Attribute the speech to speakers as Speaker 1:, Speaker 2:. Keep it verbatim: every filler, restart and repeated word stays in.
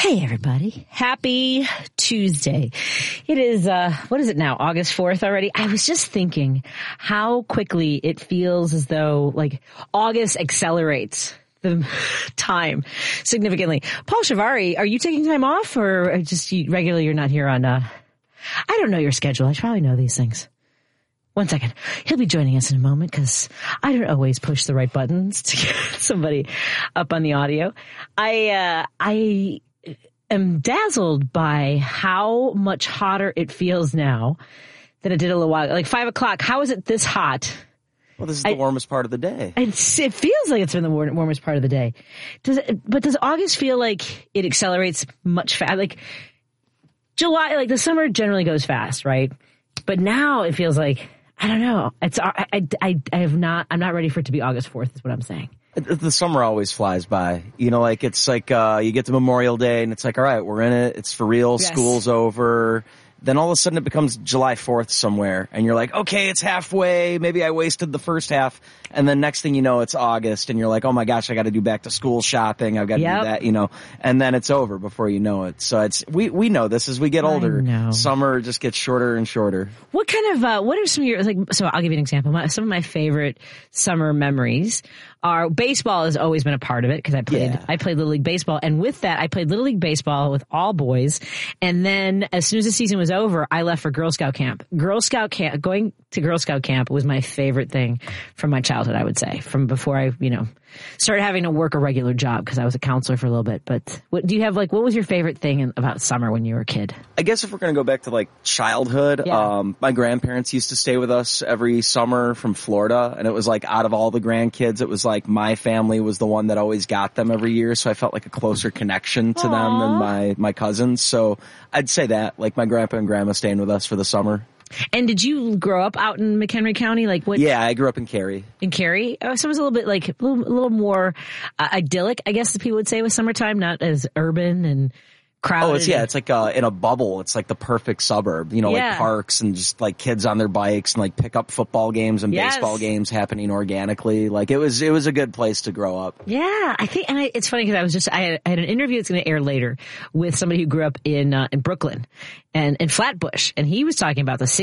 Speaker 1: Hey, everybody. Happy Tuesday. It is, uh, what is it now? August fourth already? I was just thinking how quickly it feels as though, like, August accelerates the time significantly. Paul Shivari, are you taking time off or just you, regularly you're not here on, uh, I don't know your schedule. I should probably know these things. One second. He'll be joining us in a moment because I don't always push the right buttons to get somebody up on the audio. I, uh, I am dazzled by how much hotter it feels now than it did a little while ago. Like five o'clock. How is it this hot?
Speaker 2: Well, this is the I, warmest part of the day.
Speaker 1: It's, it feels like it's been the warmest part of the day. Does it, but does August feel like it accelerates much fast? Like July, like the summer generally goes fast, right? But now it feels like, I don't know. It's I, I, I, I have not, I'm not ready for it to be August fourth is what I'm saying.
Speaker 2: The summer always flies by. You know, like it's like, uh, you get to Memorial Day and it's like, all right, we're in it. It's for real. Yes. School's over. Then all of a sudden it becomes July fourth somewhere and you're like, okay, it's halfway. Maybe I wasted the first half. And then next thing you know, it's August and you're like, oh my gosh, I got to do back to school shopping. I've got to yep. do that, you know, and then it's over before you know it. So it's, we, we know this as we get older. Summer just gets shorter and shorter.
Speaker 1: What kind of, uh, what are some of your, like, so I'll give you an example. My, some of my favorite summer memories are baseball has always been a part of it because I played, yeah. I played Little League Baseball. And with that, I played Little League Baseball with all boys. And then as soon as the season was over, I left for Girl Scout camp. Girl Scout camp, going to Girl Scout camp was my favorite thing from my childhood, I would say, from before I, you know, started having to work a regular job because I was a counselor for a little bit. But what do you have, like, what was your favorite thing in, about summer when you were a kid?
Speaker 2: I guess if we're going to go back to like childhood, yeah. um, my grandparents used to stay with us every summer from Florida. And it was like out of all the grandkids, it was like my family was the one that always got them every year. So I felt like a closer connection to Aww. them than my, my cousins. So I'd say that, like my grandpa and grandma staying with us for the summer.
Speaker 1: And did you grow up out in McHenry County? Like what?
Speaker 2: Yeah, I grew up in Cary.
Speaker 1: In Cary? Oh, so it was a little bit like, a little, a little more uh, idyllic, I guess the people would say with summertime, not as urban and crowded.
Speaker 2: Oh, it's, yeah, it's like uh, in a bubble. It's like the perfect suburb, you know, yeah. like parks and just like kids on their bikes and like pick up football games and yes. baseball games happening organically. Like it was, it was a good place to grow up.
Speaker 1: Yeah, I think, and I, it's funny because I was just, I had, I had an interview that's going to air later with somebody who grew up in, uh, in Brooklyn and in Flatbush. And he was talking about the